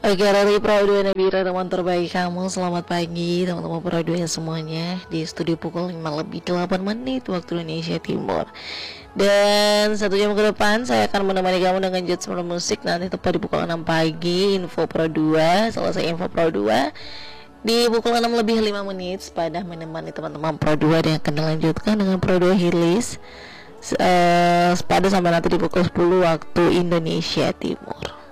Oke, Rari Pro 2 Nabira, teman terbaik kamu. Selamat pagi teman-teman Pro 2 semuanya. Di studio pukul 5 lebih 8 menit waktu Indonesia Timur. Dan 1 jam ke depan saya akan menemani kamu dengan jadwal musik. Nanti tepat di pukul 6 pagi Info Pro 2. Selesai Info Pro 2 di pukul 6 lebih 5 menit pada menemani teman-teman Pro 2 dan akan dilanjutkan dengan Pro 2 Hilis pada sampai nanti di pukul 10 waktu Indonesia Timur.